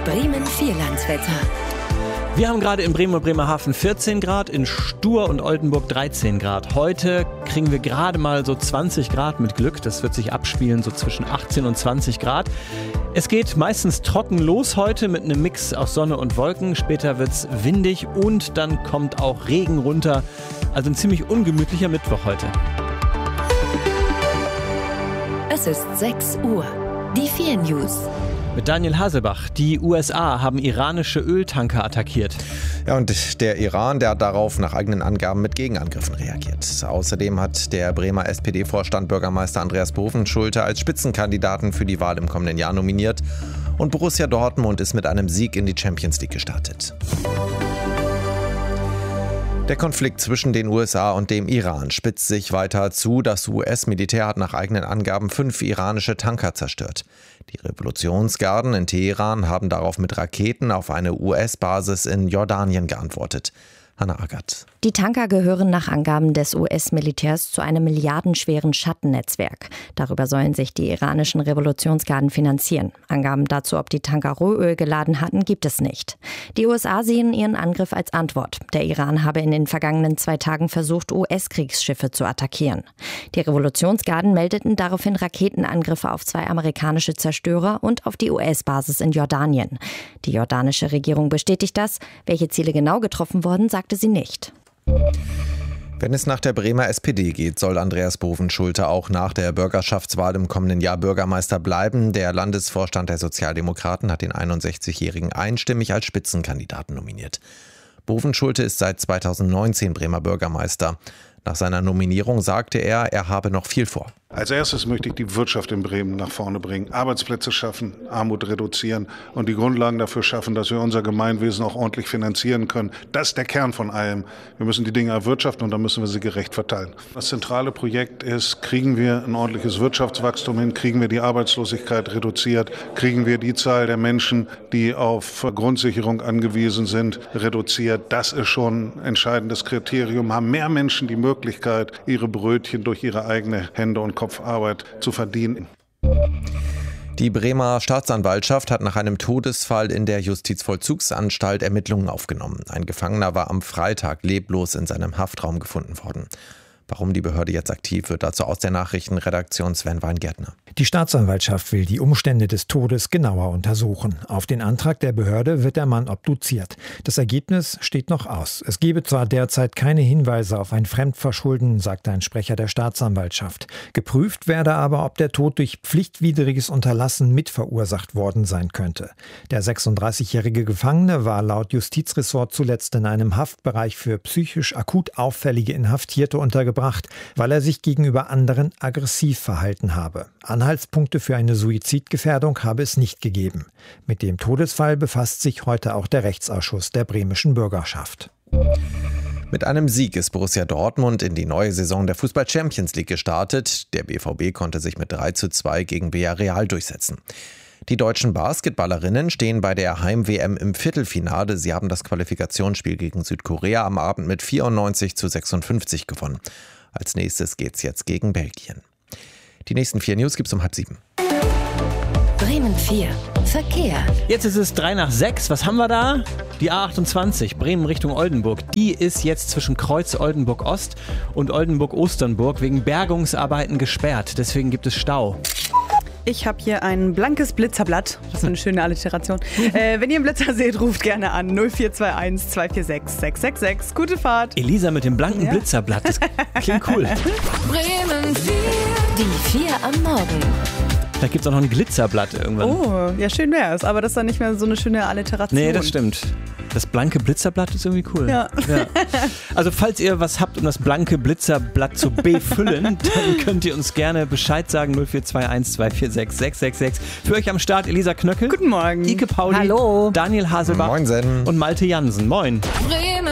Bremen Vierlandswetter. Wir haben gerade in Bremen und Bremerhaven 14 Grad, in Stur und Oldenburg 13 Grad. Heute kriegen wir gerade mal so 20 Grad mit Glück. Das wird sich abspielen so zwischen 18 und 20 Grad. Es geht meistens trocken los heute mit einem Mix aus Sonne und Wolken. Später wird es windig und dann kommt auch Regen runter. Also ein ziemlich ungemütlicher Mittwoch heute. Es ist 6 Uhr. Die 4 News. Mit Daniel Haselbach. Die USA haben iranische Öltanker attackiert. Ja, und der Iran, der hat darauf nach eigenen Angaben mit Gegenangriffen reagiert. Außerdem hat der Bremer SPD-Vorstand Bürgermeister Andreas Bovenschulte als Spitzenkandidaten für die Wahl im kommenden Jahr nominiert. Und Borussia Dortmund ist mit einem Sieg in die Champions League gestartet. Der Konflikt zwischen den USA und dem Iran spitzt sich weiter zu. Das US-Militär hat nach eigenen Angaben 5 iranische Tanker zerstört. Die Revolutionsgarden in Teheran haben darauf mit Raketen auf eine US-Basis in Jordanien geantwortet. Hannah Agathe. Die Tanker gehören nach Angaben des US-Militärs zu einem milliardenschweren Schattennetzwerk. Darüber sollen sich die iranischen Revolutionsgarden finanzieren. Angaben dazu, ob die Tanker Rohöl geladen hatten, gibt es nicht. Die USA sehen ihren Angriff als Antwort. Der Iran habe in den vergangenen 2 Tagen versucht, US-Kriegsschiffe zu attackieren. Die Revolutionsgarden meldeten daraufhin Raketenangriffe auf 2 amerikanische Zerstörer und auf die US-Basis in Jordanien. Die jordanische Regierung bestätigt das. Welche Ziele genau getroffen wurden, sagte sie nicht. Wenn es nach der Bremer SPD geht, soll Andreas Bovenschulte auch nach der Bürgerschaftswahl im kommenden Jahr Bürgermeister bleiben. Der Landesvorstand der Sozialdemokraten hat den 61-Jährigen einstimmig als Spitzenkandidaten nominiert. Bovenschulte ist seit 2019 Bremer Bürgermeister. Nach seiner Nominierung sagte er, er habe noch viel vor. Als erstes möchte ich die Wirtschaft in Bremen nach vorne bringen, Arbeitsplätze schaffen, Armut reduzieren und die Grundlagen dafür schaffen, dass wir unser Gemeinwesen auch ordentlich finanzieren können. Das ist der Kern von allem. Wir müssen die Dinge erwirtschaften und dann müssen wir sie gerecht verteilen. Das zentrale Projekt ist, kriegen wir ein ordentliches Wirtschaftswachstum hin, kriegen wir die Arbeitslosigkeit reduziert, kriegen wir die Zahl der Menschen, die auf Grundsicherung angewiesen sind, reduziert. Das ist schon ein entscheidendes Kriterium. Haben mehr Menschen die Möglichkeit, ihre Brötchen durch ihre eigene Hände und Kopfarbeit zu verdienen. Die Bremer Staatsanwaltschaft hat nach einem Todesfall in der Justizvollzugsanstalt Ermittlungen aufgenommen. Ein Gefangener war am Freitag leblos in seinem Haftraum gefunden worden. Warum die Behörde jetzt aktiv wird, dazu aus der Nachrichtenredaktion Sven Weingärtner. Die Staatsanwaltschaft will die Umstände des Todes genauer untersuchen. Auf den Antrag der Behörde wird der Mann obduziert. Das Ergebnis steht noch aus. Es gebe zwar derzeit keine Hinweise auf ein Fremdverschulden, sagte ein Sprecher der Staatsanwaltschaft. Geprüft werde aber, ob der Tod durch pflichtwidriges Unterlassen mitverursacht worden sein könnte. Der 36-jährige Gefangene war laut Justizressort zuletzt in einem Haftbereich für psychisch akut auffällige Inhaftierte untergebracht, weil er sich gegenüber anderen aggressiv verhalten habe. Anhaltspunkte für eine Suizidgefährdung habe es nicht gegeben. Mit dem Todesfall befasst sich heute auch der Rechtsausschuss der bremischen Bürgerschaft. Mit einem Sieg ist Borussia Dortmund in die neue Saison der Fußball-Champions League gestartet. Der BVB konnte sich mit 3:2 gegen Villarreal durchsetzen. Die deutschen Basketballerinnen stehen bei der Heim-WM im Viertelfinale. Sie haben das Qualifikationsspiel gegen Südkorea am Abend mit 94:56 gewonnen. Als nächstes geht's jetzt gegen Belgien. Die nächsten 4 News gibt's um 6:30. Bremen 4. Verkehr. Jetzt ist es 6:03. Was haben wir da? Die A28, Bremen Richtung Oldenburg. Die ist jetzt zwischen Kreuz Oldenburg Ost und Oldenburg Osternburg wegen Bergungsarbeiten gesperrt. Deswegen gibt es Stau. Ich habe hier ein blankes Blitzerblatt. Das ist eine schöne Alliteration. Wenn ihr einen Blitzer seht, ruft gerne an 0421 246 666. Gute Fahrt. Elisa mit dem blanken Blitzerblatt. Das klingt cool. Bremen 4. Die 4 am Morgen. Vielleicht gibt es auch noch ein Glitzerblatt irgendwann. Oh, ja, schön wär's. Aber das ist dann nicht mehr so eine schöne Alliteration. Nee, das stimmt. Das blanke Blitzerblatt ist irgendwie cool. Ja. Also falls ihr was habt, um das blanke Blitzerblatt zu befüllen, dann könnt ihr uns gerne Bescheid sagen. 0421 246 666. Für euch am Start Elisa Knöckel. Guten Morgen. Ike Pauli. Hallo. Daniel Haselbach. Moinsen. Und Malte Jansen. Moin. Bremen